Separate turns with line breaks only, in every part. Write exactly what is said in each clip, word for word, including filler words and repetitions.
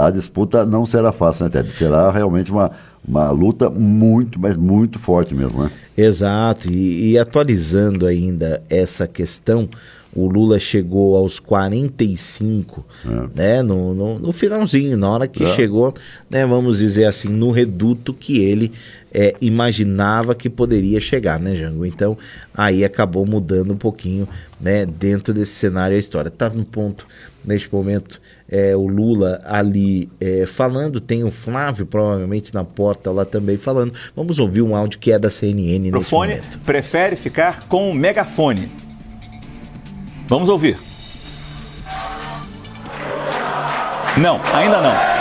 a disputa não será fácil, né, Ted? Será realmente uma, uma luta muito, mas muito forte mesmo, né?
Exato, e, e atualizando ainda essa questão, o Lula chegou aos quarenta e cinco, é. né, no, no, no finalzinho, na hora que é. chegou, né, vamos dizer assim, no reduto que ele é, imaginava que poderia chegar, né, Jango? Então, aí acabou mudando um pouquinho, né, dentro desse cenário a história. Está no ponto, neste momento, é, o Lula ali é, falando, tem o Flávio provavelmente na porta lá também falando. Vamos ouvir um áudio que é da C N N nesse momento.
O fone prefere ficar com o megafone. Vamos ouvir. Não, ainda não.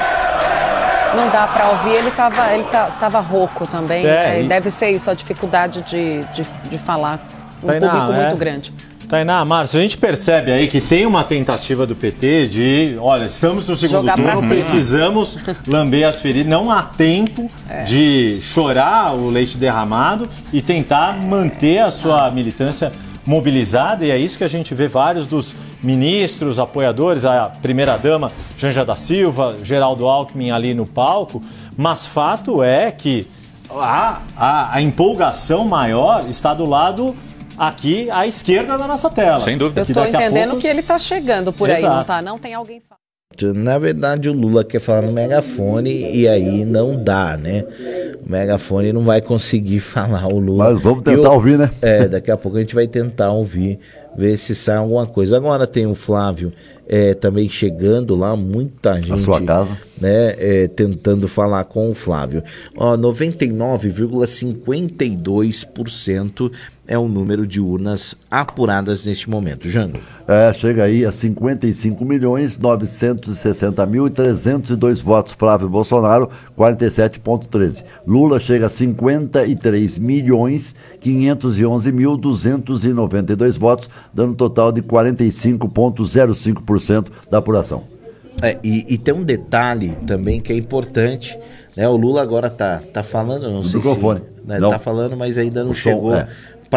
Não dá para ouvir, ele estava ele tá, tava rouco também. É, e... Deve ser isso, a dificuldade de, de, de falar. Um Tainá, público é... muito grande.
Tainá, Márcio, a gente percebe aí que tem uma tentativa do P T de, olha, estamos no segundo
Jogar
turno, precisamos lamber as feridas, não há tempo é. de chorar o leite derramado e tentar manter a sua militância mobilizada, e é isso que a gente vê vários dos ministros, apoiadores, a primeira-dama Janja da Silva, Geraldo Alckmin ali no palco, mas fato é que a, a, a empolgação maior está do lado aqui à esquerda da nossa tela.
Sem dúvida.
Eu estou entendendo pouco... que ele está chegando por Exato. aí, não tá? Não tem alguém...
Na verdade, o Lula quer falar no megafone e aí não dá, né? O megafone não vai conseguir falar o Lula.
Mas vamos tentar
eu,
ouvir, né?
É, daqui a pouco a gente vai tentar ouvir, ver se sai alguma coisa. Agora tem o Flávio é, também chegando lá, muita gente...
Na sua casa.
Né, é, tentando falar com o Flávio. Ó, noventa e nove vírgula cinquenta e dois por cento é o número de urnas apuradas neste momento. Jango.
É, chega aí a cinquenta e cinco milhões novecentos e sessenta mil e trezentos e dois votos. Flávio Bolsonaro, quarenta e sete vírgula treze. Lula chega a cinquenta e três milhões quinhentos e onze mil duzentos e noventa e dois votos, dando um total de quarenta e cinco vírgula zero cinco por cento da apuração.
É, e, e tem um detalhe também que é importante, né? O Lula agora tá, tá falando, não sei
microfone.
se... Né,
não.
Tá falando, mas ainda não
o
chegou...
Som, é.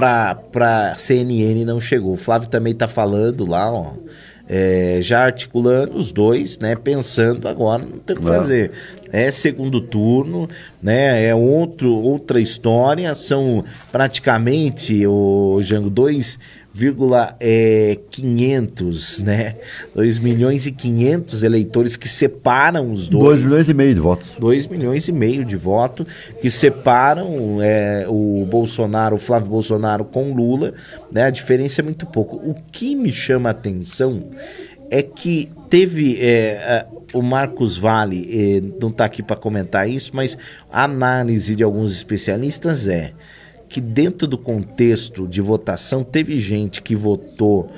Para C N N não chegou. O Flávio também está falando lá, ó, é, já articulando os dois, né? Pensando agora, não tem o que fazer. É segundo turno, né? É outro, outra história. São praticamente, o Jango, dois vírgula quinhentos, né? dois milhões e quinhentos eleitores que separam os dois.
dois milhões e meio de votos.
dois milhões e meio de votos que separam é, o Bolsonaro, o Flávio Bolsonaro com Lula, né? A diferença é muito pouco. O que me chama a atenção é que teve é, a, o Marcos Valle, é, não está aqui para comentar isso, mas a análise de alguns especialistas é que dentro do contexto de votação teve gente que votou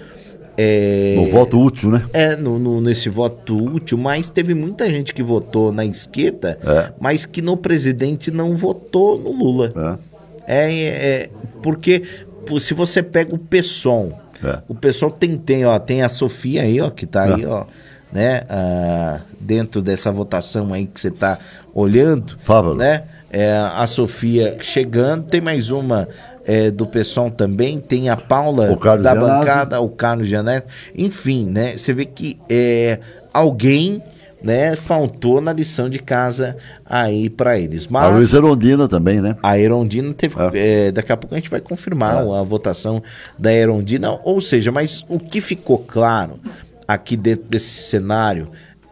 é,
no voto útil, né?
É, no, no, nesse voto útil, mas teve muita gente que votou na esquerda, é. mas que no presidente não votou no Lula. É, é, é porque se você pega o PSOL, é. o PSOL tem, tem, ó, tem a Sofia aí, ó, que tá é. aí, ó, né, ah, dentro dessa votação aí que você tá olhando,
Fábio.
né? É, a Sofia chegando, tem mais uma é, do pessoal também, tem a Paula da
Gianazzi.
bancada, o Carlos Gianazzi, enfim, né? Você vê que é, alguém, né, faltou na lição de casa aí para eles. Mas
a Luiz Erondina também, né?
A Erondina teve, é. É, daqui a pouco a gente vai confirmar é. a votação da Erondina, ou seja, mas o que ficou claro aqui dentro desse cenário,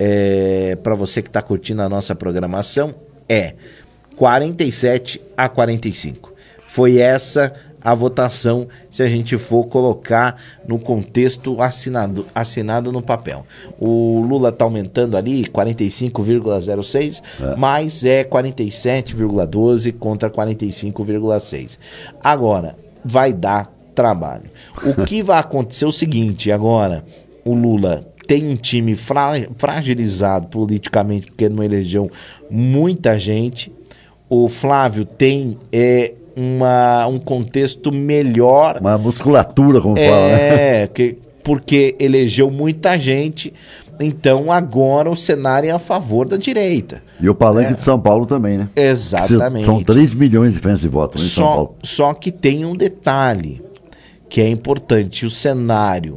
é, para você que está curtindo a nossa programação, é quarenta e sete a quarenta e cinco. Foi essa a votação, se a gente for colocar no contexto assinado, assinado no papel. O Lula está aumentando ali quarenta e cinco vírgula zero seis, é. mas é quarenta e sete vírgula doze contra quarenta e cinco vírgula seis. Agora, vai dar trabalho. O que vai acontecer é o seguinte, agora, o Lula tem um time fra- fragilizado politicamente, porque não elegeu muita gente. O Flávio tem é, uma, um contexto melhor.
Uma musculatura, como
é,
fala. Né?
É, que, porque elegeu muita gente. Então agora o cenário é a favor da direita.
E o palanque
é.
de São Paulo também, né?
Exatamente.
São três milhões de diferença de votos em
só,
São Paulo.
Só que tem um detalhe que é importante. O cenário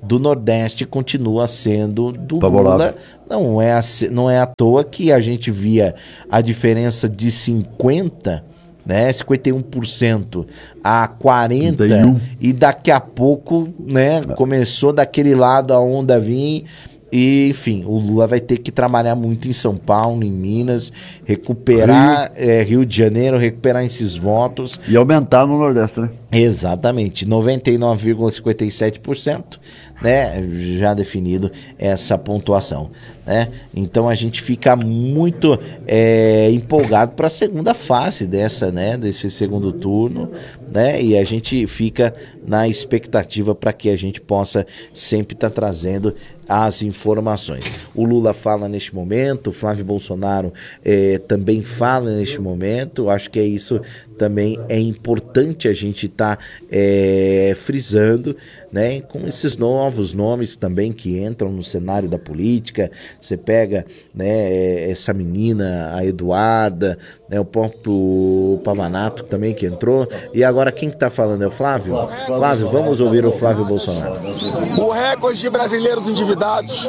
do Nordeste continua sendo do
Favorável.
Lula. Não é, não é à toa que a gente via a diferença de cinquenta, né, cinquenta e um por cento a quarenta por cento, trinta e um por cento. E daqui a pouco, né, começou daquele lado a onda vir. E, enfim, o Lula vai ter que trabalhar muito em São Paulo, em Minas, recuperar Rio, é, Rio de Janeiro, recuperar esses votos.
E aumentar no Nordeste, né?
Exatamente, noventa e nove vírgula cinquenta e sete por cento, né, já definido essa pontuação, né? Então a gente fica muito é, empolgado para a segunda fase dessa, né, desse segundo turno, né? E a gente fica na expectativa para que a gente possa sempre estar tá trazendo as informações. O Lula fala neste momento, o Flávio Bolsonaro eh, também fala neste momento. Acho que é isso também é importante a gente estar tá, eh, frisando, né, com esses novos nomes também que entram no cenário da política. Você pega, né, essa menina, a Eduarda, né, o próprio Pavanato também que entrou. E agora quem que tá falando é o Flávio? Flávio, vamos ouvir o Flávio Bolsonaro.
O recorde de brasileiros endividados,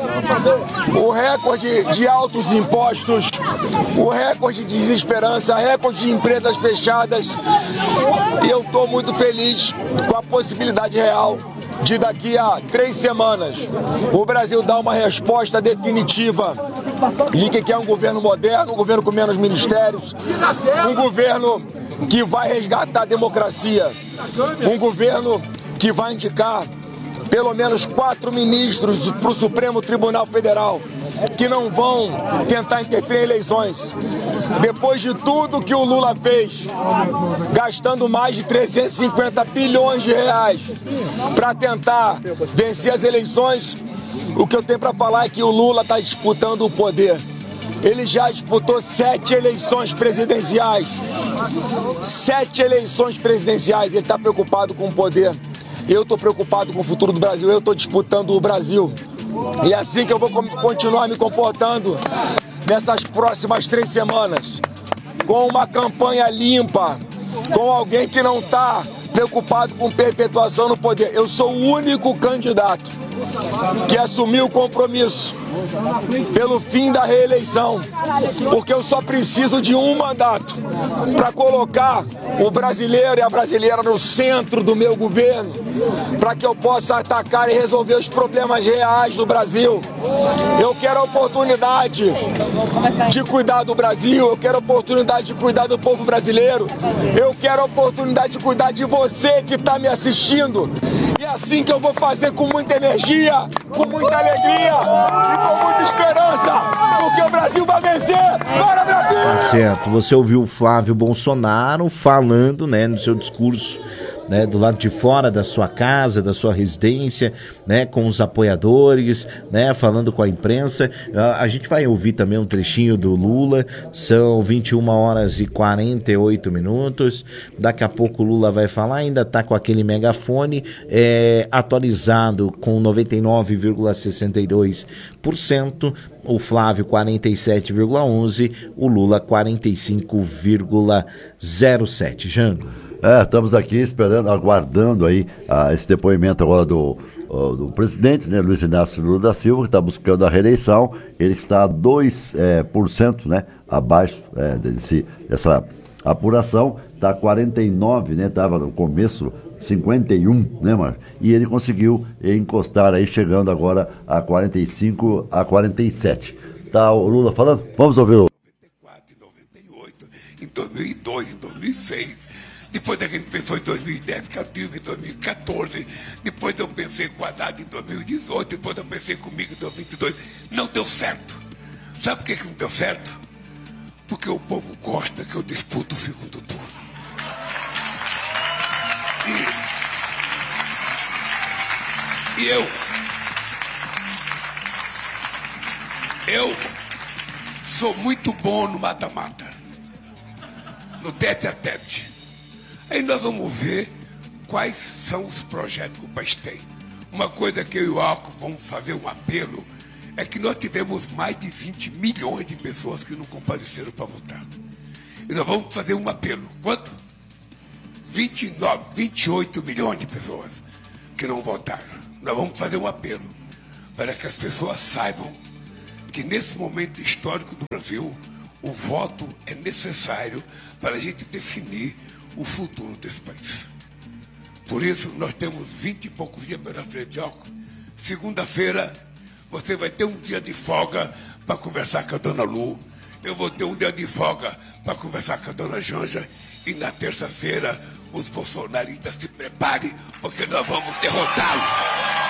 o recorde de altos impostos, o recorde de desesperança, o recorde de empresas fechadas. E eu estou muito feliz com a possibilidade real de daqui a três semanas o Brasil dar uma resposta definitiva de que é um governo moderno, um governo com menos ministérios, um governo que vai resgatar a democracia, um governo que vai indicar pelo menos quatro ministros para o Supremo Tribunal Federal que não vão tentar interferir em eleições. Depois de tudo que o Lula fez, gastando mais de trezentos e cinquenta bilhões de reais para tentar vencer as eleições, o que eu tenho para falar é que o Lula está disputando o poder. Ele já disputou sete eleições presidenciais. Sete eleições presidenciais. Ele está preocupado com o poder. Eu estou preocupado com o futuro do Brasil. Eu estou disputando o Brasil. E é assim que eu vou continuar me comportando nessas próximas três semanas. Com uma campanha limpa. Com alguém que não está preocupado com perpetuação no poder. Eu sou o único candidato que assumiu o compromisso pelo fim da reeleição, porque eu só preciso de um mandato para colocar o brasileiro e a brasileira no centro do meu governo, para que eu possa atacar e resolver os problemas reais do Brasil. Eu quero a oportunidade de cuidar do Brasil, eu quero a oportunidade de cuidar do povo brasileiro, eu quero a oportunidade de cuidar de você que está me assistindo. E é assim que eu vou fazer, com muita energia, com muita alegria e com muita esperança, porque o Brasil vai vencer. Bora, Brasil!
Tá certo, você ouviu o Flávio Bolsonaro falando, né, no seu discurso, né, do lado de fora da sua casa, da sua residência, né, com os apoiadores, né, falando com a imprensa. A, a gente vai ouvir também um trechinho do Lula. São vinte e uma horas e quarenta e oito minutos. Daqui a pouco o Lula vai falar, ainda está com aquele megafone é, atualizado com noventa e nove vírgula sessenta e dois por cento. O Flávio quarenta e sete vírgula onze por cento, o Lula quarenta e cinco vírgula zero sete por cento. Jango.
É, estamos aqui esperando, aguardando aí ah, esse depoimento agora do, uh, do presidente, né, Luiz Inácio Lula da Silva, que está buscando a reeleição. Ele está a dois por cento, né, abaixo é, desse, dessa apuração, está quarenta e nove, né, estava no começo cinquenta e um, né, Marcos? E ele conseguiu encostar aí, chegando agora a quarenta e cinco a quarenta e sete. Tá o Lula falando? Vamos ouvir o
noventa e quatro, em noventa e oito, em dois mil e dois, em dois mil e seis. Depois a gente pensou em dois mil e dez, com a Dilma em dois mil e quatorze. Depois eu pensei com o Haddad em dois mil e dezoito. Depois eu pensei comigo em dois mil e vinte e dois. Não deu certo. Sabe por que, que não deu certo? Porque o povo gosta que eu disputo o segundo turno. E, e eu... Eu sou muito bom no mata-mata. No tete-a-tete. Aí nós vamos ver quais são os projetos que o país tem. Uma coisa que eu e o Alco vamos fazer um apelo é que nós tivemos mais de vinte milhões de pessoas que não compareceram para votar. E nós vamos fazer um apelo. Quanto? vinte e nove, vinte e oito milhões de pessoas que não votaram. nós vamos fazer um apelo para que as pessoas saibam que nesse momento histórico do Brasil, o voto é necessário para a gente definir o futuro desse país. Por isso, nós temos vinte e poucos dias pela frente. Segunda-feira, você vai ter um dia de folga para conversar com a dona Lu. Eu vou ter um dia de folga para conversar com a dona Janja. E na terça-feira, os bolsonaristas se preparem, porque nós vamos derrotá-los.